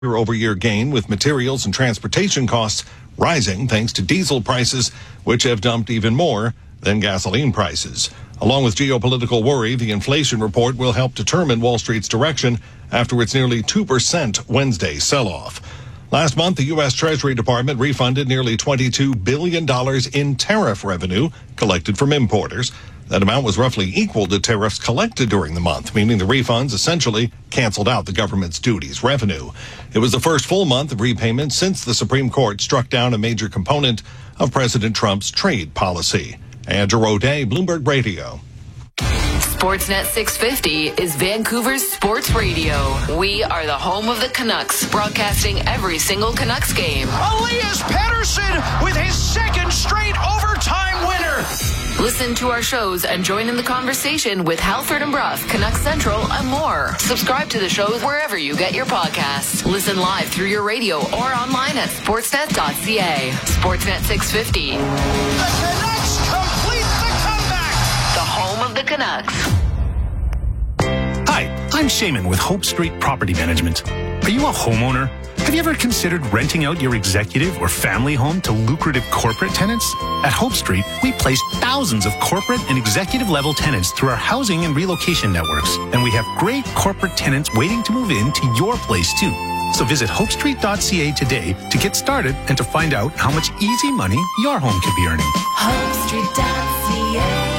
year-over-year gain, with materials and transportation costs rising thanks to diesel prices, which have dumped even more than gasoline prices. Along with geopolitical worry, the inflation report will help determine Wall Street's direction after its nearly 2% Wednesday sell-off. Last month, the U.S. Treasury Department refunded nearly $22 billion in tariff revenue collected from importers. That amount was roughly equal to tariffs collected during the month, meaning the refunds essentially canceled out the government's duties revenue. It was the first full month of repayment since the Supreme Court struck down a major component of President Trump's trade policy. Andrew O'Day, Bloomberg Radio. Sportsnet 650 is Vancouver's sports radio. We are the home of the Canucks, broadcasting every single Canucks game. Elias Pettersson with his second straight overtime winner. Listen to our shows and join in the conversation with Halford and Bruff, Canucks Central, and more. Subscribe to the shows wherever you get your podcasts. Listen live through your radio or online at sportsnet.ca. Sportsnet 650. The Canucks complete the comeback. The home of the Canucks. Hi, I'm Shaman with Hope Street Property Management. Are you a homeowner? Have you ever considered renting out your executive or family home to lucrative corporate tenants? At Hope Street, we place thousands of corporate and executive level tenants through our housing and relocation networks. And we have great corporate tenants waiting to move into your place too. So visit hopestreet.ca today to get started and to find out how much easy money your home could be earning. Hopestreet.ca.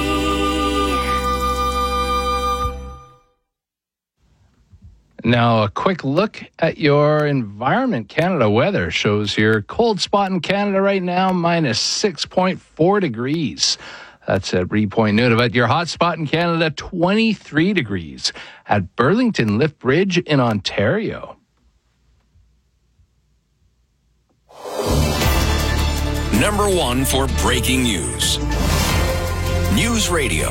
Now, a quick look at your Environment Canada weather shows your cold spot in Canada right now, minus 6.4 degrees. That's at Repoint Nunavut. Your hot spot in Canada, 23 degrees at Burlington Lift Bridge in Ontario. Number one for breaking news. News Radio.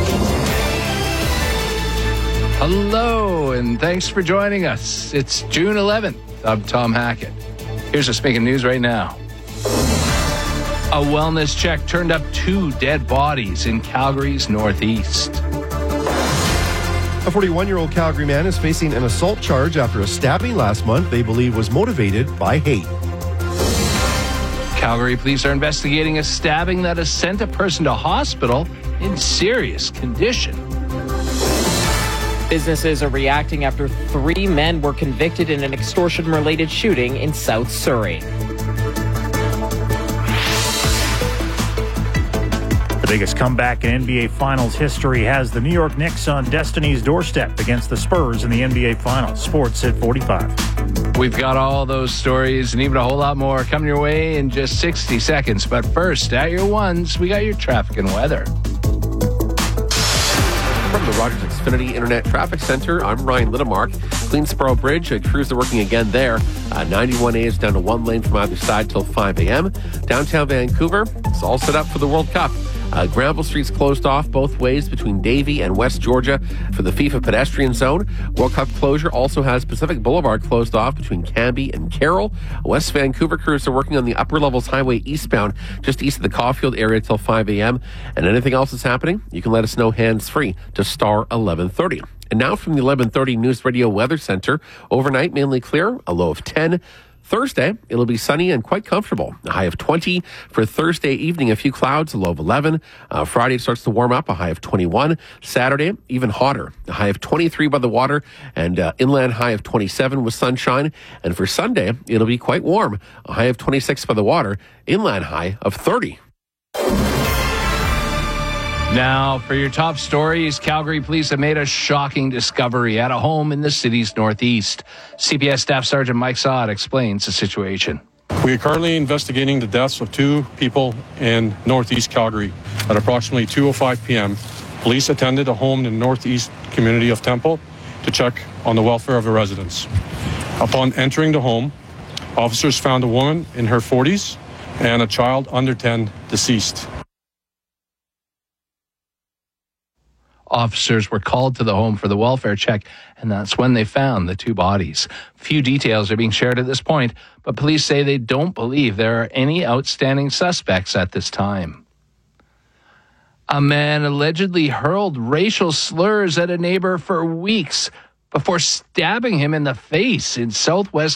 Hello, and thanks for joining us. It's June 11th. I'm Tom Hackett. Here's what's making news right now. A wellness check turned up 2 dead bodies in Calgary's northeast. A 41-year-old Calgary man is facing an assault charge after a stabbing last month they believe was motivated by hate. Calgary police are investigating a stabbing that has sent a person to hospital in serious condition. Businesses are reacting after 3 men were convicted in an extortion-related shooting in South Surrey. The biggest comeback in NBA Finals history has the New York Knicks on destiny's doorstep against the Spurs in the NBA Finals. Sports at 45. We've got all those stories and even a whole lot more coming your way in just 60 seconds. But first, at your ones, we got your traffic and weather. From the Rogers Xfinity Internet Traffic Center, I'm Ryan Littlemark. Queensboro Bridge, crews are working again there. 91A is down to 1 lane from either side till 5 a.m. Downtown Vancouver, it's all set up for the World Cup. Granville Street's closed off both ways between Davie and West Georgia for the FIFA pedestrian zone. World Cup closure also has Pacific Boulevard closed off between Cambie and Carroll. West Vancouver crews are working on the upper levels highway eastbound just east of the Caulfield area till 5 a.m. And anything else that's happening, you can let us know hands-free to star 1130. And now from the 1130 News Radio Weather Center, overnight mainly clear, a low of 10. Thursday, it'll be sunny and quite comfortable. A high of 20. For Thursday evening, a few clouds, a low of 11. Friday starts to warm up, a high of 21. Saturday, even hotter. A high of 23 by the water and inland high of 27 with sunshine. And for Sunday, it'll be quite warm. A high of 26 by the water, inland high of 30. Now, for your top stories, Calgary police have made a shocking discovery at a home in the city's northeast. CPS Staff Sergeant Mike Saad explains the situation. We are currently investigating the deaths of 2 people in northeast Calgary. At approximately 2:05 p.m., police attended a home in the northeast community of Temple to check on the welfare of the residents. Upon entering the home, officers found a woman in her 40s and a child under 10 deceased. Officers were called to the home for the welfare check, and that's when they found the 2 bodies. Few details are being shared at this point, but police say they don't believe there are any outstanding suspects at this time. A man allegedly hurled racial slurs at a neighbor for weeks, before stabbing him in the face in southwest